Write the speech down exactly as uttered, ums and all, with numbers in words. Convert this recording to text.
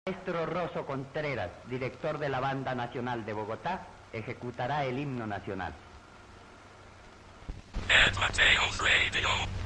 Maestro Rosso Contreras, director de la Banda Nacional de Bogotá, ejecutará el himno nacional. Ed Mateos Radio.